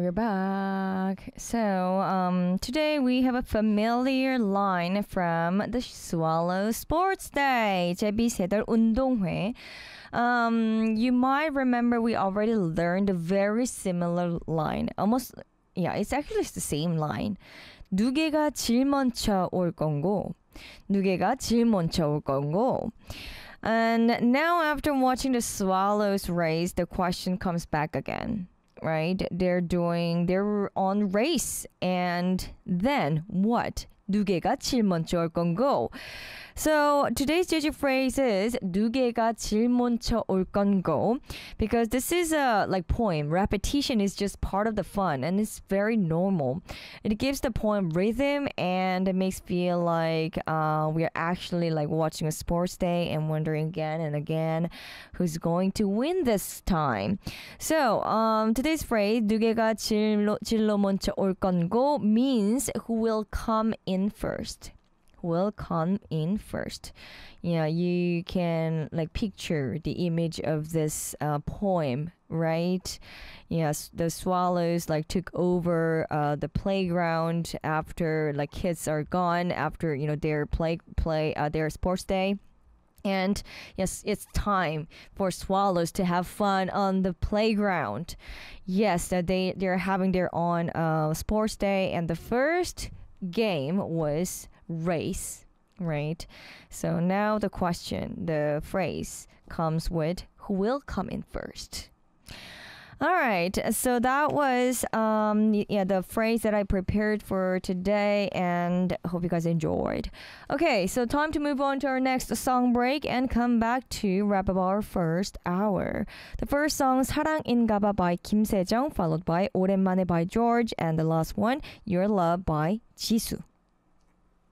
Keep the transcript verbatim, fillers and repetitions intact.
we're back. So, um, today we have a familiar line from the Swallow Sports Day. 제비 세달 운동회. Um, you might remember we already learned a very similar line. Almost, yeah, it's actually the same line. 누개가 제일 먼저 올 건고. 누개가 제일 먼저 올 건고. And now after watching the Swallows race, the question comes back again, right? They're doing, they're on race. And then what? 누개가 제일 먼저 올 건고. So today's J J phrase is 누개가 제일 먼저 올 건고, because this is a like poem. Repetition is just part of the fun and it's very normal. It gives the poem rhythm and it makes feel like uh, we are actually like watching a sports day and wondering again and again who's going to win this time. So um, today's phrase 누개가 제일로, 제일로 먼저 올 건고 means who will come in first. Will come in first. Yeah, you can like picture the image of this uh, poem, right? Yes, the swallows like took over uh, the playground after like kids are gone after you know their play play uh, their sports day. And yes, it's time for swallows to have fun on the playground. Yes, that they they're having their own uh, sports day, and the first game was race, right? So now the question, the phrase comes with who will come in first. All right, so that was um yeah the phrase that I prepared for today, and hope you guys enjoyed. Okay, so time to move on to our next song break and come back to wrap up our first hour. The first song 사랑인가봐 by 김세정, followed by 오랜만에 by George, and the last one Your Love by Jisoo.